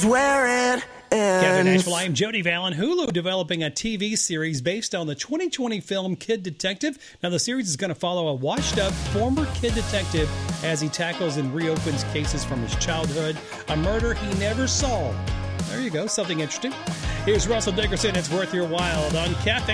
Where it Kevin ends. Nashville, I am Jody Vallon. Hulu developing a TV series based on the 2020 film Kid Detective. Now, the series is going to follow a washed-up former kid detective as he tackles and reopens cases from his childhood, a murder he never solved. There you go, something interesting. Here's Russell Dickerson. It's worth your while on Cafe